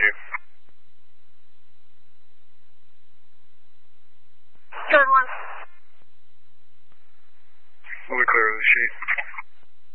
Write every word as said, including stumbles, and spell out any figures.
you. Third one. We'll be clear of the sheet.